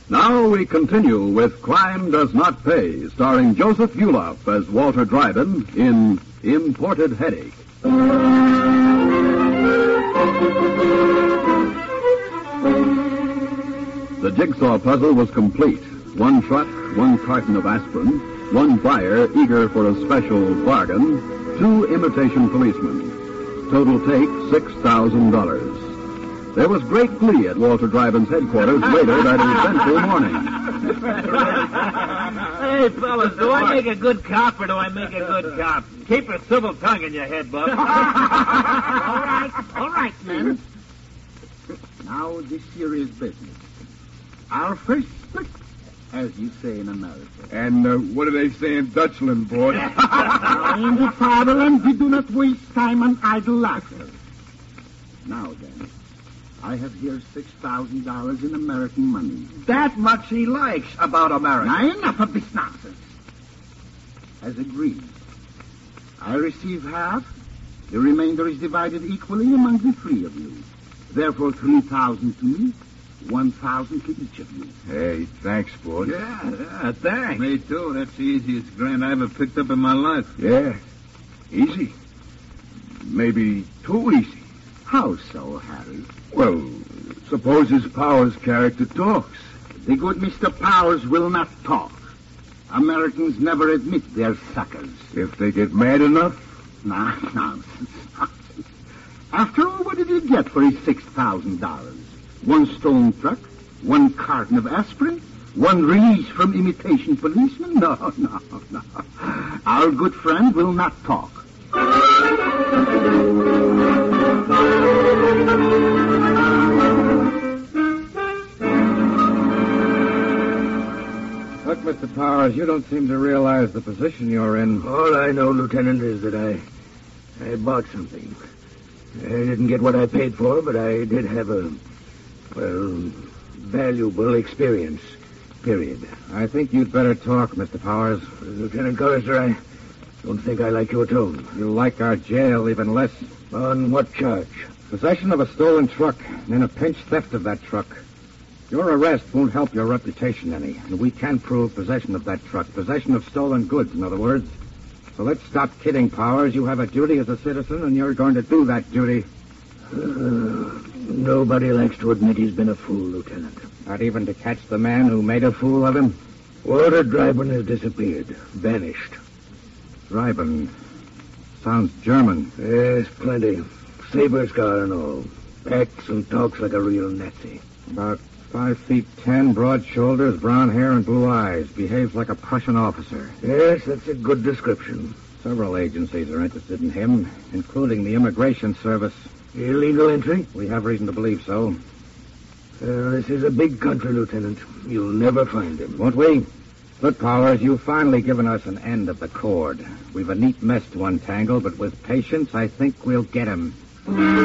Now we continue with Crime Does Not Pay, starring Joseph Buloff as Walter Dryden in Imported Headache. The jigsaw puzzle was complete. One truck, one carton of aspirin, one buyer eager for a special bargain, 2 imitation policemen. Total take $6,000. There was great glee at Walter Dryden's headquarters later that eventful morning. Hey, fellas, do I make a good cop or do I make a good cop? Keep a civil tongue in your head, Bub. All right, men. Now, this serious business. Our first split, as you say in America. And what do they say in Dutchland, boy? In the fatherland, we do not waste time on idle laughter. Now, then, I have here $6,000 in American money. That much he likes about America. Now, enough of this nonsense. As agreed, I receive half. The remainder is divided equally among the 3 of you. Therefore, 3,000 to me, 1,000 to each of you. Hey, thanks, boy. Yeah, thanks. Me too. That's the easiest grant I ever picked up in my life. Yeah. Easy. Maybe too easy. How so, Harry? Well, suppose his Powers character talks. The good Mr. Powers will not talk. Americans never admit they're suckers. If they get mad enough? Nonsense. After all, what did he get for his $6,000? 1 stone truck, 1 carton of aspirin, 1 release from imitation policemen? No. Our good friend will not talk. Look, Mr. Powers, you don't seem to realize the position you're in. All I know, Lieutenant, is that I bought something. I didn't get what I paid for, but I did have a valuable experience, period. I think you'd better talk, Mr. Powers. Lieutenant Collister, I don't think I like your tone. You like our jail even less. On what charge? Possession of a stolen truck, and in a pinch theft of that truck. Your arrest won't help your reputation any, and we can't prove possession of that truck. Possession of stolen goods, in other words. So let's stop kidding, Powers. You have a duty as a citizen, and you're going to do that duty. Nobody likes to admit he's been a fool, Lieutenant. Not even to catch the man who made a fool of him? Walter Dryden has disappeared. Vanished. Dryden. Sounds German. Yes, plenty. Saber scar and all. Acts and talks like a real Nazi. About 5'10", broad shoulders, brown hair, and blue eyes. Behaves like a Prussian officer. Yes, that's a good description. Several agencies are interested in him, including the Immigration Service. Illegal entry? We have reason to believe so. This is a big country, Lieutenant. You'll never find him. Won't we? Look, Powers, you've finally given us an end of the cord. We've a neat mess to untangle, but with patience, I think we'll get him.